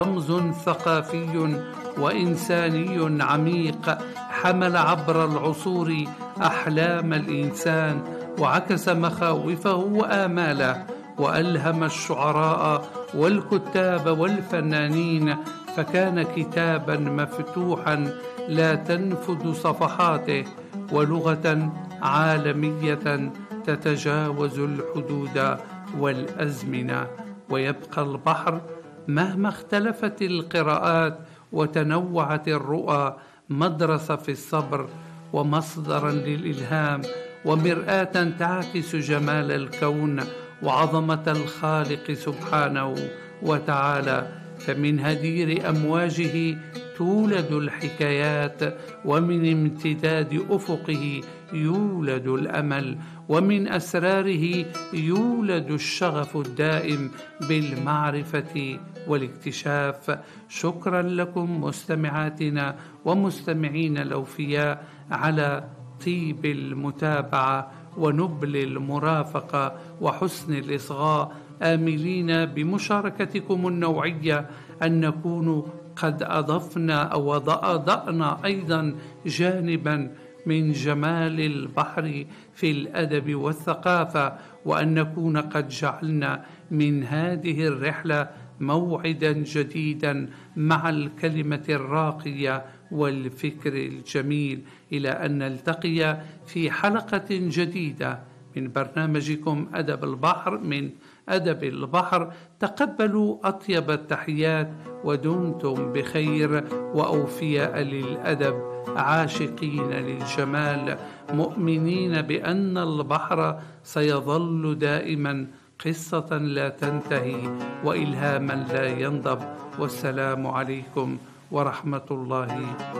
رمز ثقافي وإنساني عميق حمل عبر العصور أحلام الإنسان وعكس مخاوفه وآماله، وألهم الشعراء والكتاب والفنانين، فكان كتابا مفتوحا لا تنفد صفحاته، ولغة عالمية تتجاوز الحدود والأزمنة. ويبقى البحر مهما اختلفت القراءات وتنوعت الرؤى مدرسة في الصبر، ومصدرا للإلهام، ومرآة تعكس جمال الكون وعظمة الخالق سبحانه وتعالى. فمن هدير أمواجه تولد الحكايات، ومن امتداد أفقه يولد الأمل، ومن أسراره يولد الشغف الدائم بالمعرفة والاكتشاف. شكرا لكم مستمعاتنا ومستمعين الأوفياء على طيب المتابعة ونبل المرافقة وحسن الإصغاء، آملين بمشاركتكم النوعية أن نكون قد أضفنا أو أضأنا أيضا جانبا من جمال البحر في الأدب والثقافة، وأن نكون قد جعلنا من هذه الرحلة موعدا جديدا مع الكلمة الراقية والفكر الجميل، إلى أن نلتقي في حلقة جديدة من برنامجكم أدب البحر من أدب البحر. تقبلوا أطيب التحيات ودمتم بخير وأوفياء للأدب، عاشقين للجمال، مؤمنين بأن البحر سيظل دائما قصة لا تنتهي وإلهاما لا ينضب. والسلام عليكم ورحمة الله